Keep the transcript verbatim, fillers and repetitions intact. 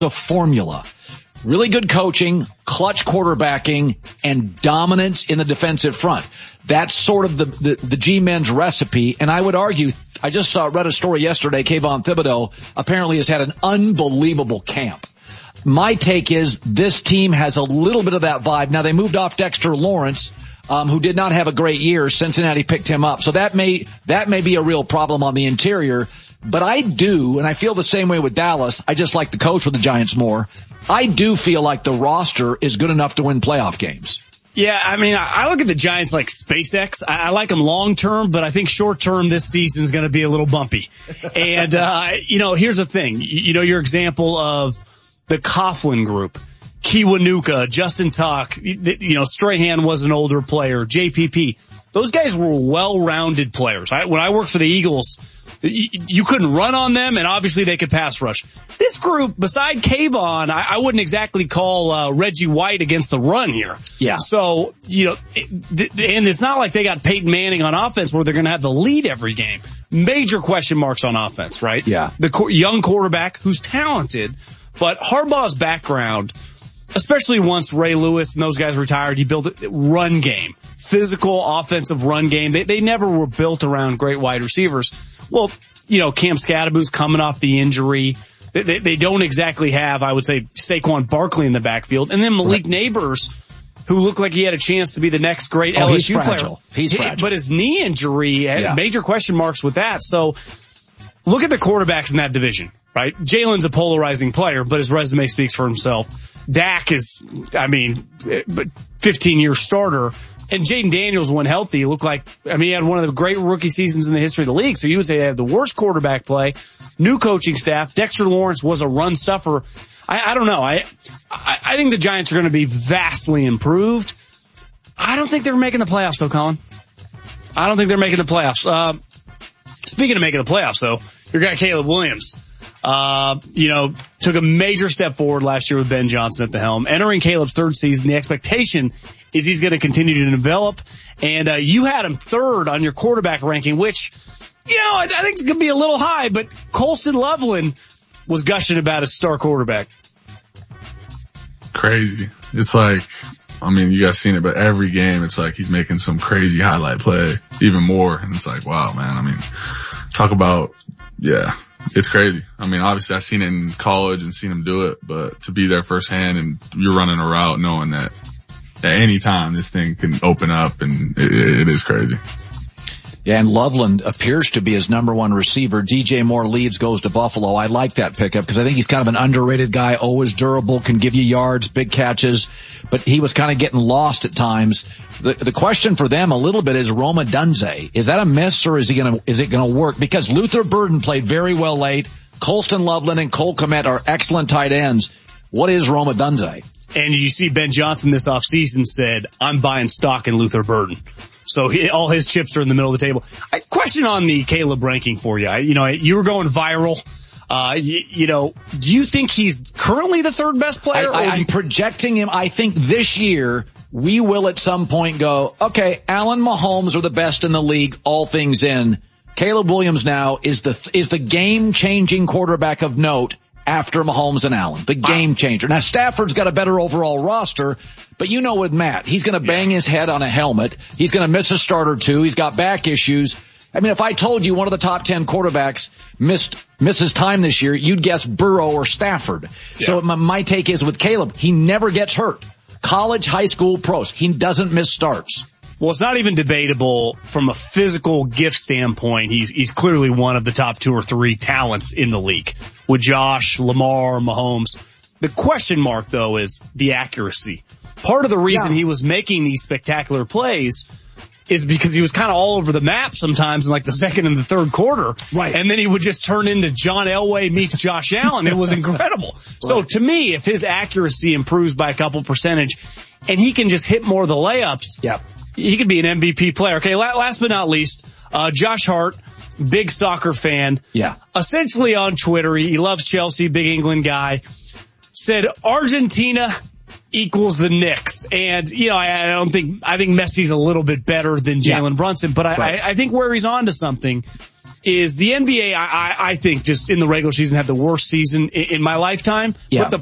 the formula. Really good coaching, clutch quarterbacking, and dominance in the defensive front. That's sort of the, the, the G-Men's recipe. And I would argue, I just saw, read a story yesterday, Kayvon Thibodeau apparently has had an unbelievable camp. My take is this team has a little bit of that vibe. Now they moved off Dexter Lawrence, um, who did not have a great year. Cincinnati picked him up. So that may, that may be a real problem on the interior. But I do, and I feel the same way with Dallas. I just like the coach with the Giants more. I do feel like the roster is good enough to win playoff games. Yeah, I mean, I look at the Giants like SpaceX. I, I like them long term, but I think short term this season is going to be a little bumpy. And, uh, you know, here's the thing. You, you know, your example of the Coughlin group, Kiwanuka, Justin Tuck, you know, Strahan was an older player, J P P. Those guys were well-rounded players. I, when I worked for the Eagles, you, you couldn't run on them, and obviously they could pass rush. This group, beside Kayvon, I, I wouldn't exactly call uh, Reggie White against the run here. Yeah. So, you know, th- and it's not like they got Peyton Manning on offense where they're going to have the lead every game. Major question marks on offense, right? Yeah. The co- young quarterback who's talented, but Harbaugh's background, especially once Ray Lewis and those guys retired, he built a run game, physical offensive run game. They, they never were built around great wide receivers. Well, you know, Cam Scadaboo's coming off the injury. They, they, they don't exactly have, I would say, Saquon Barkley in the backfield. And then Malik right. Neighbors, who looked like he had a chance to be the next great oh, L S U he's player. Fragile. He's fragile. But his knee injury had yeah. major question marks with that. So look at the quarterbacks in that division, right? Jalen's a polarizing player, but his resume speaks for himself. Dak is, I mean, fifteen-year starter. And Jaden Daniels, when healthy, looked like, I mean, he had one of the great rookie seasons in the history of the league. So you would say they have the worst quarterback play, new coaching staff. Dexter Lawrence was a run stuffer. I, I don't know. I, I, I think the Giants are going to be vastly improved. I don't think they're making the playoffs, though, Colin. I don't think they're making the playoffs. Uh, speaking of making the playoffs, though, your guy Caleb Williams, uh, you know, took a major step forward last year with Ben Johnson at the helm. Entering Caleb's third season, the expectation is he's going to continue to develop. And, uh, you had him third on your quarterback ranking, which, you know, I, I think it's going to be a little high, but Colston Loveland was gushing about his star quarterback. Crazy. It's like, I mean, you guys seen it, but every game it's like he's making some crazy highlight play, even more. And it's like, wow, man. I mean, talk about, yeah, it's crazy. I mean, obviously I've seen it in college and seen him do it, but to be there firsthand and you're running a route knowing that at any time this thing can open up, and it, it is crazy. Yeah, and Loveland appears to be his number one receiver. D J Moore leaves, goes to Buffalo. I like that pickup because I think he's kind of an underrated guy, always durable, can give you yards, big catches, but he was kind of getting lost at times. The, the question for them a little bit is Rome Odunze. Is that a miss, or is he gonna, is it gonna work? Because Luther Burden played very well late. Colston Loveland and Cole Kmet are excellent tight ends. What is Rome Odunze? And you see Ben Johnson this offseason said, I'm buying stock in Luther Burden. So he, all his chips are in the middle of the table. I question on the Caleb ranking for you. I, you know, you were going viral. Uh, you, you know, do you think he's currently the third best player? I, I, I'm you... projecting him. I think this year we will at some point go, okay, Allen Mahomes are the best in the league, all things in. Caleb Williams now is the, is the game-changing quarterback of note after Mahomes and Allen, the game changer. Now Stafford's got a better overall roster, but you know with Matt, he's going to bang his head on a helmet. He's going to miss a start or two. He's got back issues. I mean, if I told you one of the top ten quarterbacks missed, misses time this year, you'd guess Burrow or Stafford. Yeah. So my, my take is with Caleb, he never gets hurt. College, high school, pros, he doesn't miss starts. Well, it's not even debatable from a physical gift standpoint. He's, he's clearly one of the top two or three talents in the league with Josh, Lamar, Mahomes. The question mark, though, is the accuracy. Part of the reason yeah. he was making these spectacular plays is because he was kind of all over the map sometimes in like the second and the third quarter. Right. And then he would just turn into John Elway meets Josh Allen. It was incredible. Right. So to me, if his accuracy improves by a couple percentage and he can just hit more of the layups, yep. he could be an M V P player. Okay, last but not least, uh, Josh Hart, big soccer fan. Yeah. Essentially on Twitter, he loves Chelsea, big England guy, said Argentina equals the Knicks. And, you know, I, I don't think, I think Messi's a little bit better than Jalen yeah. Brunson, but I, right. I, I think where he's on to something is the N B A, I, I think just in the regular season had the worst season in, in my lifetime. Yeah. But the